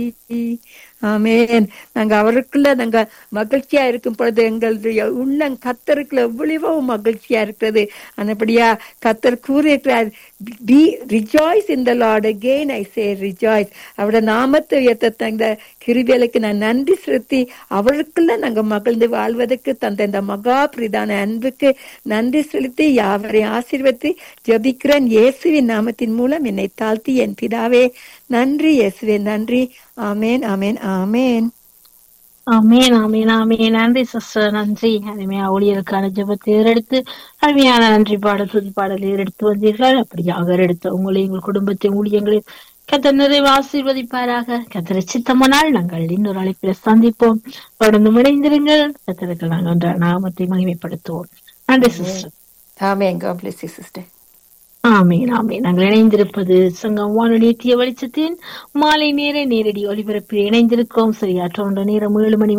ஆமென். நாங்க அவருக்குள்ள நாங்க மகிழ்ச்சியா இருக்கும் பொழுது எங்களுடைய உள்ளம் கர்த்தருக்குள்ள எவ்வளவோ மகிழ்ச்சியா இருக்கிறது. அந்தபடியா கர்த்தர் கூறியிருக்கிறார், be rejoice in the Lord. Again I say rejoice. அவருடைய நாமத்தை உயர்த்த தந்த கிருபைகளுக்கு நான் நன்றி செலுத்தி அவருக்குள்ள நாங்க மகிழ்ந்து வாழ்வதற்கு தந்த இந்த மகா பிரதான அன்புக்கு நன்றி செலுத்தி யாவரையும் ஆசீர்வதித்து ஜெபிக்கிறேன் இயேசுவின் நாமத்தின் மூலம். என்னை தாழ்த்தி என் பிதாவே நன்றி, இயேசுவே நன்றி. ஆமென், ஆமென், ஆமென். ஆமேன் ஆமேன் ஆமேன். நன்றி சிஸ்டர், நன்றி. அருமையா ஊழியருக்கான ஜெபத்தை ஏறெடுத்து அருமையான நன்றி பாடல் துதி பாடல் ஏறெடுத்து வந்தீர்கள். அப்படியாக எடுத்த உங்களை எங்கள் குடும்பத்தின் ஊழியங்களையும் கர்த்தர் நிறைவு ஆசீர்வதிப்பாராக. கர்த்தரை சித்தமானால் நாங்கள் இன்னொரு அழைப்பில் சந்திப்போம். தொடர்ந்து இணைந்திருங்கள். கர்த்தருக்கு நாங்கள் நாமத்தை மகிமைப்படுத்துவோம். நன்றி sister. Amen. God bless you, sister. ஆமீன் ஆமீன். நாங்கள் இணைந்திருப்பது சங்கம் வானொலி நித்திய வெளிச்சத்தின் மாலை நேர நேரடி ஒலிபரப்பில் இணைந்திருக்கிறோம். சரியா டொரண்டோ நேரம்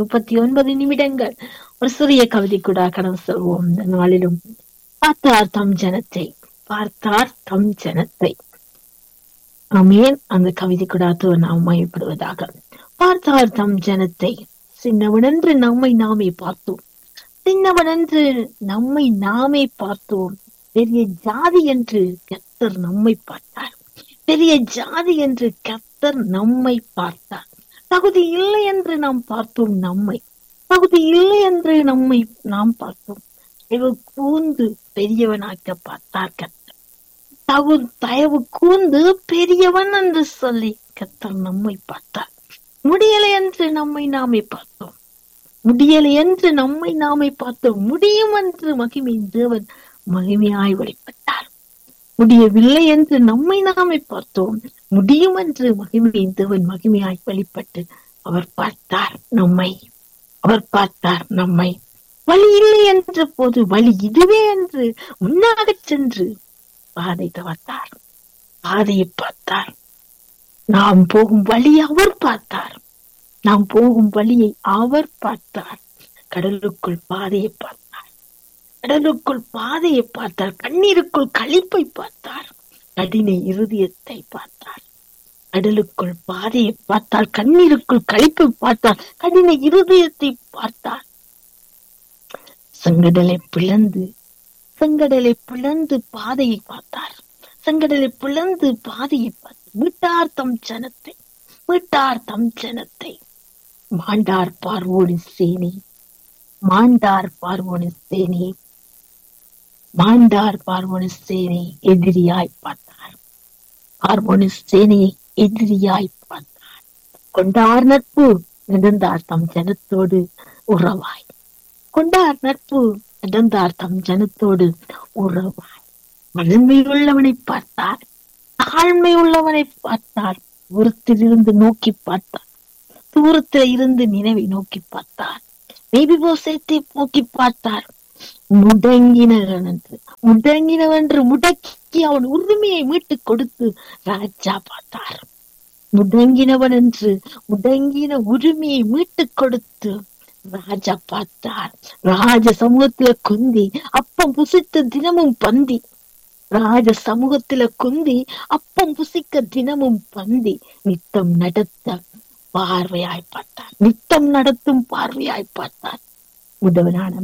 7:39. ஒரு சிறிய கவிதை கூட கடந்து செல்வோம். இந்த நாளிலும் பார்த்தார் தம் ஜனத்தை, பார்த்தார் தம் ஜனத்தை. ஆமீன். அந்த கவிதை கூட நாம் மயப்படுவதாக. பார்த்தார் தம் ஜனத்தை, சின்னவனென்று நம்மை நாமே பார்த்தோம், சின்னவனென்று நம்மை நாமே பார்த்தோம். பெரிய ஜாதி என்று கர்த்தர் நம்மை பார்த்தார், பெரிய ஜாதி என்று கர்த்தர் நம்மை பார்த்தார். தகுதி இல்லை என்று நாம் பார்த்தோம், நம்மை தகுதி இல்லை என்று நம்மை நாம் பார்த்தோம். கூந்து பெரியவனாக்க பார்த்தார் கர்த்தர். தயவு கூந்து பெரியவன் என்று சொல்லி கர்த்தர் நம்மை பார்த்தார். முடியலை என்று நம்மை நாமே பார்த்தோம், முடியலை என்று நம்மை நாமே பார்த்தோம். முடியும் என்று மகிமையின் தேவன் மகிமையாய் வெளிப்பட்டார். முடியவில்லை என்று நம்மை நாமே பார்த்தோம், முடியும் என்று மகிமையின் தேவன் மகிமையாய் வெளிப்பட்டு அவர் பார்த்தார் நம்மை, அவர் பார்த்தார் நம்மை. வழி இல்லை என்ற போது வழி இதுவே என்று முன்னாக சென்று பாதை தவத்தார், பாதையை பார்த்தார். நாம் போகும் வழி அவர் பார்த்தார், நாம் போகும் வழியை அவர் பார்த்தார். கடலுக்குள் பாதையை பார்த்தார், கடலுக்குள் பாதையை பார்த்தார். கண்ணீருக்குள் களிப்பை பார்த்தார், கடின இருதயத்தை பார்த்தார். கடலுக்குள் பாதையை பார்த்தார், கண்ணீருக்குள் களிப்பை பார்த்தார், கடின இருதயத்தை பார்த்தார். செங்கடலை பிளந்து பாதையை பார்த்தார், செங்கடலை பிளந்து பாதையை பார்த்தார். மீட்டார் தம் ஜனத்தை, மீட்டார் தம் ஜனத்தை. மாண்டார் பார்வோனின் சேனை, மாண்டார் பார்வோனின் சேனை, மாண்டார் பார்வோனின் சேனை எதிரியாய் பார்த்தார், பார்வோனின் சேனையை எதிரியாய் பார்த்தார். கொண்டார் நட்பு நடந்தார் தம் ஜனத்தோடு உறவாய், கொண்டார் நட்பு நடந்தார் தம் ஜனத்தோடு உறவாய். வலிமை உள்ளவனை பார்த்தார், தாழ்மை உள்ளவனை பார்த்தார். தூரத்திலிருந்து நோக்கி பார்த்தார், தூரத்தில் இருந்து நினைவை நோக்கி பார்த்தார். மேபிபோசேத்தை நோக்கி பார்த்தார். முடங்கினவென்று முடக்கி அவன் உரிமையை மீட்டுக் கொடுத்து ராஜா பார்த்தார். முடங்கினவன் என்று முடங்கின உரிமையை மீட்டுக் கொடுத்து ராஜா பார்த்தார். ராஜ சமூகத்தில குந்தி அப்பம் புசித்த தினமும் பந்தி, ராஜ சமூகத்தில குந்தி அப்பம் புசிக்க தினமும் பந்தி. நித்தம் நடத்த பார்வையாய் பார்த்தார், நித்தம் நடத்தும் பார்வையாய் பார்த்தார். உடவனான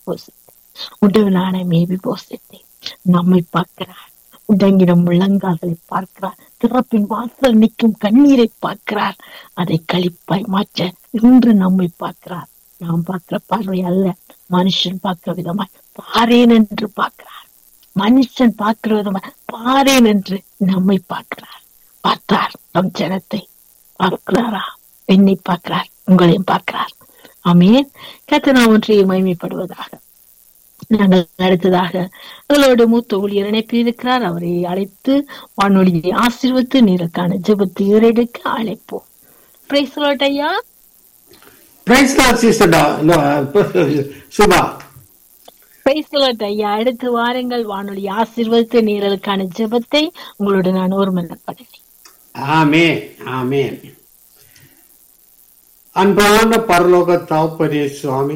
மேபிபோசேத்தை நம்மை பார்க்கிறார். உடங்கின முழங்கால்களை பார்க்கிறார், திறப்பின் வாசல் நிற்கும் கண்ணீரை பார்க்கிறார். அதை களிப்பாய் மாற்ற இன்று நம்மை பார்க்கிறார். நாம் பார்க்கிற பார்வை அல்ல, மனுஷன் பார்க்கிற விதமாய் பாரேன் என்று பார்க்கிறார். மனுஷன் பார்க்கிற விதமாய் பாரேன் என்று நம்மை பார்க்கிறார். பார்த்தார் நம் ஜனத்தை. பார்க்கிறாரா? என்னை பார்க்கிறார், உங்களையும் பார்க்கிறார். ஆமென். கர்த்தர் நாமம் மகிமைப்படுவதாக. நாங்கள் அடுத்ததாக எங்களோட மூத்த ஊழியர் இணைப்பில் இருக்கிறார். அவரை அழைத்து வானொலியை ஆசீர்வதித்து நீருக்கான ஜெபத்தை ஏறெடுக்க அழைப்போம். பிரைஸ் தி லார்ட் ஐயா. Praise the Lord sister Subha. Praise the Lord ஐயா. அடுத்து வாருங்கள், வானொலி ஆசீர்வதித்து நீருக்கான ஜெபத்தை உங்களோட நான் ஒருமனப்படுகிறேன். ஆமென் ஆமென். அன்பான பரலோக தகப்பனே சுவாமி,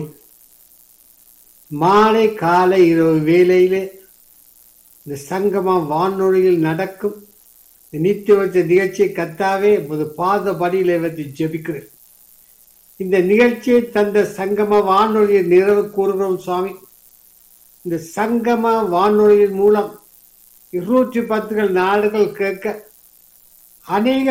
மாலை காலை இரவு வேளையிலே இந்த சங்கம வானொலியில் நடக்கும் நித்திய வச்ச நிகழ்ச்சியை கத்தாவே உமது பாத படியில வச்சு ஜெபிக்கிறேன். இந்த நிகழ்ச்சியை தந்த சங்கம வானொலியை நிறைவு கூறுகிறோம் சுவாமி. இந்த சங்கம வானொலியின் மூலம் 210 நாடுகள் கேட்க, அநேக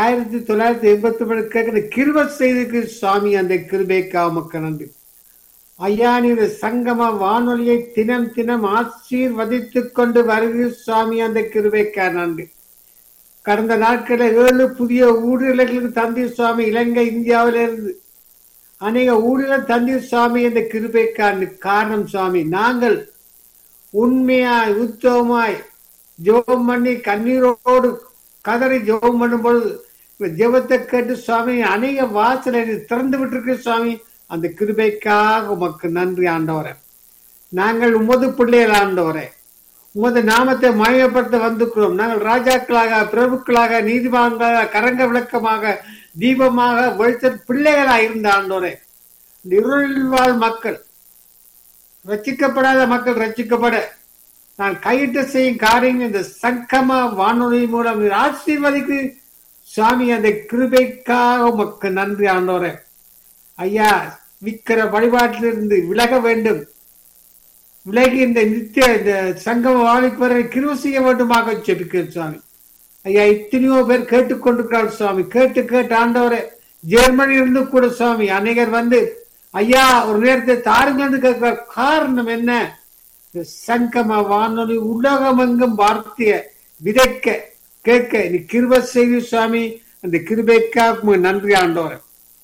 1980 கேட்க கிருபை செய்திருக்கு சுவாமி. அந்த கிருபைக்கா உமக்கு நன்றி ஐயா. நீர் சங்கம வானொலியை தினம் தினம் ஆசீர்வதித்துக் கொண்டு வருகிற சுவாமி. அந்த கிருபைக்கா நன்றி. கடந்த நாட்களில் 7 புதிய ஊழியர்களுக்கு தந்தீர் சுவாமி. இலங்கை இந்தியாவிலிருந்து அநேக ஊழியர்கள் தந்தீர் சுவாமி. இந்த கிருபைக்கான காரணம் சுவாமி, நாங்கள் உண்மையாய் உத்தவமாய் ஜெபம் பண்ணி கண்ணீரோடு கதறி ஜெபம் பண்ணும் பொழுது ஜெபத்தை கேட்டு சுவாமி அநேக வாசலை திறந்து விட்டுருக்கு சுவாமி. அந்த கிருபைக்காக உமக்கு நன்றி ஆண்டவரே. நாங்கள் உமது பிள்ளைகள் ஆண்டவரே, உமது நாமத்தை மகிமைப்படுத்த வந்திருக்கிறோம். நாங்கள் ராஜாக்களாக, பிரபுக்களாக, நீதிமான்களாக, கரங்க விளக்கமாக, தீபமாக, வெளிச்ச பிள்ளைகளாக இருந்த ஆண்டவரே, இருளில் வாழ் மக்கள், ரட்சிக்கப்படாத மக்கள் ரட்சிக்கப்பட நான் கையிட்டு செய்யும் காரியங்கள் இந்த சங்கம வானொலி மூலம் ஆசீர்வதிக்கு சுவாமி. அந்த கிருபைக்காக உமக்கு நன்றி ஆண்டவரே. ஐயா, விக்கிர வழிபாட்டிலிருந்து விலக வேண்டும், விலகி இந்த நித்திய இந்த சங்கம வானிக்கு வரை கிருபை செய்ய வேண்டுமாக ஜெபிக்கிறேன் சுவாமி. ஐயா, இத்தனையோ பேர் கேட்டுக்கொண்டிருக்கிறார் சுவாமி. கேட்டு ஆண்டவரே, ஜெர்மனியிலிருந்து கூட சுவாமி அநேகர் வந்து ஐயா ஒரு நேரத்தை தாருங்கன்னு கேட்கிற காரணம் என்ன? இந்த சங்கம வானொலி உலகமெங்கும் வார்த்தைய விதைக்க கேட்க நீ கிருபை செய்தி சுவாமி. அந்த கிருபைக்காக நன்றி ஆண்டவரே.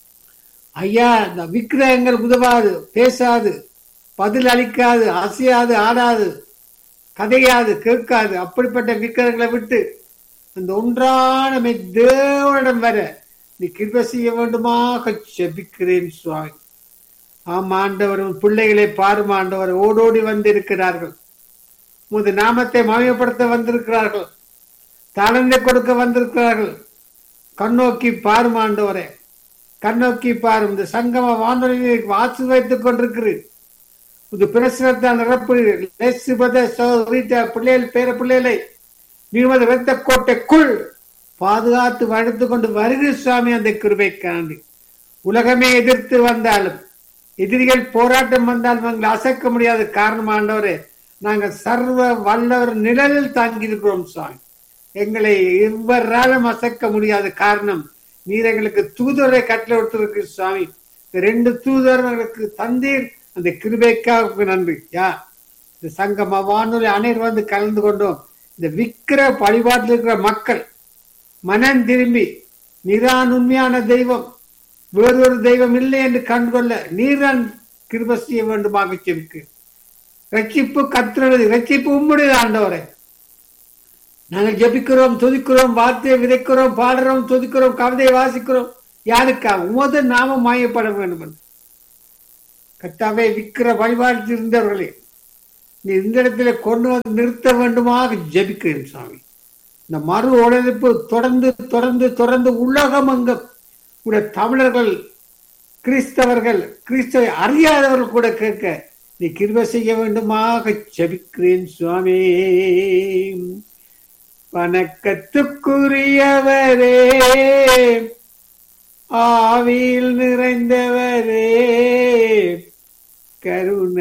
ஐயா, இந்த விக்கிரகங்கள் உதவாது, பேசாது, பதில் அளிக்காது, அசையாது, ஆடாது, கதையாது, கேட்காது, அப்படிப்பட்ட விக்கிரகங்களை விட்டு அந்த ஒன்றான தேவனிடம் வர நீ கிருபை செய்ய வேண்டுமாக ஜெபிக்கிறேன் சுவாமி. ஆம் ஆண்டவரும் பிள்ளைகளை பாரும் ஆண்டவர், ஓடோடி வந்திருக்கிறார்கள், உமது நாமத்தை மகிமைப்படுத்த வந்திருக்கிறார்கள், தாளந்தை கொடுக்க வந்திருக்கிறார்கள். கண்ணோக்கி பாரும் ஆண்டவரே, கண்ணோக்கி பாரும். இந்த சங்கம வானொலியை வாசி வைத்துக் கொண்டிருக்கிறேன். இது பிரசனத்தால் நிரப்புகிறீர்கள். பிள்ளைகள் பேர பிள்ளைகளை நீமது இரத்த கோட்டைக்குள் பாதுகாத்து வளர்த்து கொண்டு வருகிற சுவாமி. அந்த கிருபைக்காண்டி உலகமே எதிர்த்து வந்தாலும், எதிரிகள் போராட்டம் வந்தாலும் எங்களை அசைக்க முடியாத காரணம் ஆண்டவரே, நாங்கள் சர்வ வல்லவர் நிழலில் தாங்கி இருக்கிறோம் சுவாமி. எங்களை எவ்வராலும் அசைக்க முடியாத காரணம் நீர் எங்களுக்கு தூதரை கட்டளை விடுத்திருக்கு சுவாமி. 2 தூதர்களுக்கு தந்தீர். அந்த கிருபைக்காக நன்றி. இந்த சங்கம வானொலி அனைவரும் வந்து கலந்து கொண்டோம். இந்த விக்கிர வழிபாட்டில் இருக்கிற மக்கள் மனம் திரும்பி நீரான் உண்மையான தெய்வம், வேறொரு தெய்வம் இல்லை என்று கண்டுகொள்ள நீரான் கிருபை செய்ய வேண்டுமாக செவிக்கு. ரட்சிப்பு கத்துறது, ரட்சிப்பு உம்முடைய ஆண்டவரே. நாங்கள் ஜெபிக்கிறோம், துதிக்கிறோம், வார்த்தையை விதைக்கிறோம், பாடுறோம், துதிக்கிறோம், கவிதையை வாசிக்கிறோம். யாருக்காக? உமது நாமம் மாயப்பட வேண்டும் என்று கர்த்தாவே. விக்கிர வழிபாட்டில் இருந்தவர்களே நீ இந்த இடத்துல கொண்டு வந்து நிறுத்த வேண்டுமாக ஜெபிக்கிறேன் சுவாமி. இந்த மறு உடலிப்பு தொடர்ந்து தொடர்ந்து தொடர்ந்து உலகமெங்கும் கூட தமிழர்கள், கிறிஸ்தவர்கள், கிறிஸ்தவை அறியாதவர்கள் கூட கேட்க நீ கிருபை செய்ய வேண்டுமாக ஜெபிக்கிறேன் சுவாமி. வணக்கத்துக்குரியவரே, ஆவியில் நிறைந்தவரே, கருணை